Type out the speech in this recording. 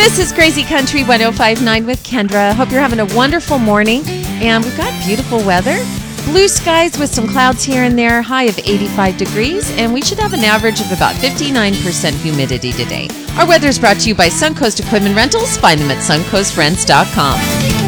This is Crazy Country 105.9 with Kendra. Hope you're having a wonderful morning. And we've got beautiful weather. Blue skies with some clouds here and there, high of 85 degrees, and we should have an average of about 59% humidity today. Our weather is brought to you by Suncoast Equipment Rentals. Find them at suncoastrents.com.